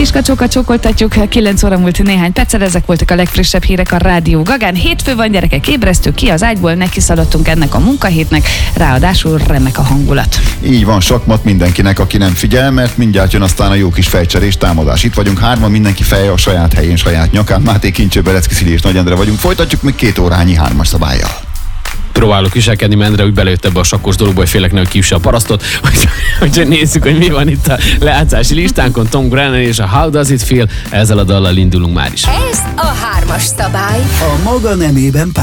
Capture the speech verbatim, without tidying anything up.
Kiskacsókat csókoltatjuk, kilenc óra múlt néhány perccel, ezek voltak a legfrissebb hírek a Rádió Gagán. Hétfő van, gyerekek, ébresztő, ki az ágyból, neki szaladtunk ennek a munkahétnek, ráadásul remek a hangulat. Így van, sakmat mindenkinek, aki nem figyel, mert mindjárt jön aztán a jó kis fejcserés támadás. Itt vagyunk hárman, mindenki feje a saját helyén, saját nyakán. Máté Kincső, Berecki Szili és Nagy Endre vagyunk. Folytatjuk még két órányi hármas szabállyal. Próbálok viselkedni, mert Endre úgy belőtt ebbe a sakkos dologba, hogy félek, hogy kiüsse a parasztot. Úgyhogy nézzük, hogy mi van itt a lejátszási listánkon. Tom Grennan és a How Does It Feel, ezzel a dallal indulunk már is. Ez a hármas szabály. A maga nemében pár.